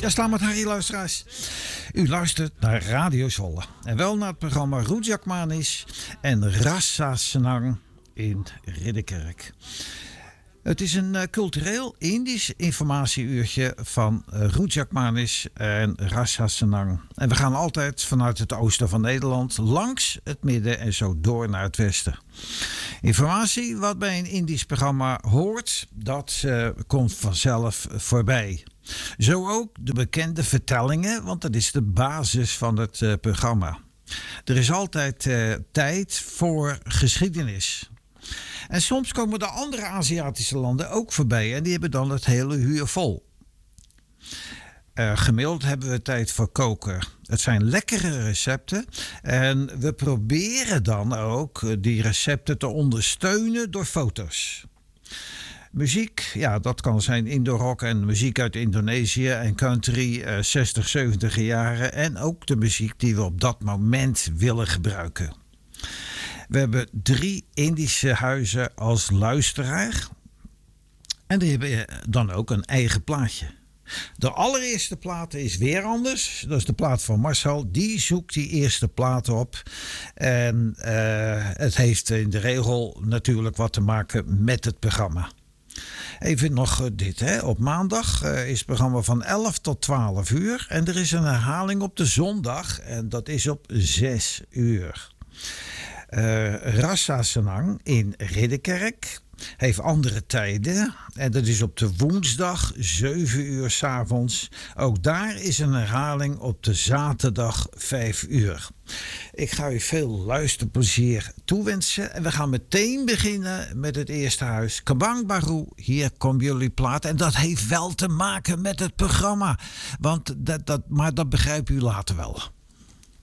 Ja, sla met Harry, luisteraars. U luistert naar Radio Zwolle. En wel naar het programma Rujak Manis en Rasa Senang in Ridderkerk. Het is een cultureel Indisch informatieuurtje van Rujak Manis en Rasa Senang. En we gaan altijd vanuit het oosten van Nederland langs het midden en zo door naar het westen. Informatie wat bij een Indisch programma hoort, dat komt vanzelf voorbij. Zo ook de bekende vertellingen, want dat is de basis van het programma. Er is altijd tijd voor geschiedenis. En soms komen de andere Aziatische landen ook voorbij en die hebben dan het hele uur vol. Gemiddeld hebben we tijd voor koken. Het zijn lekkere recepten en we proberen dan ook die recepten te ondersteunen door foto's. Muziek, ja, dat kan zijn indoor rock en muziek uit Indonesië en country 60, 70 jaren. En ook de muziek die we op dat moment willen gebruiken. We hebben 3 Indische huizen als luisteraar. En die hebben dan ook een eigen plaatje. De allereerste plaat is weer anders. Dat is de plaat van Marcel. Die zoekt die eerste plaat op. En het heeft in de regel natuurlijk wat te maken met het programma. Even nog dit. Hè. Op maandag is het programma van 11 tot 12 uur. En er is een herhaling op de zondag. En dat is op 6 uur. Rasa Senang in Ridderkerk heeft andere tijden. En dat is op de woensdag 7 uur 's avonds. Ook daar is een herhaling op de zaterdag 5 uur. Ik ga u veel luisterplezier toewensen. En we gaan meteen beginnen met het eerste huis. Kabang Baru, hier komt jullie plaat. En dat heeft wel te maken met het programma. Maar dat begrijpt u later wel.